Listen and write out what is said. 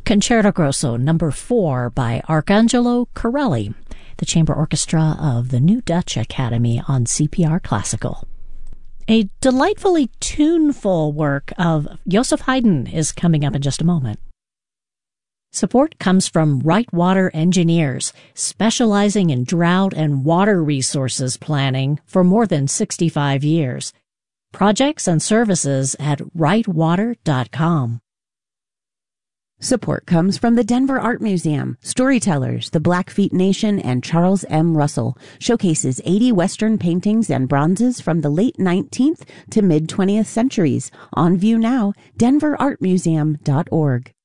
Concerto Grosso No. 4 by Arcangelo Corelli, the chamber orchestra of the New Dutch Academy on CPR Classical. A delightfully tuneful work of Joseph Haydn is coming up in just a moment. Support comes from Right Water Engineers, specializing in drought and water resources planning for more than 65 years. Projects and services at rightwater.com. Support comes from the Denver Art Museum, Storytellers, the Blackfeet Nation, and Charles M. Russell. Showcases 80 Western paintings and bronzes from the late 19th to mid-20th centuries. On view now, denverartmuseum.org.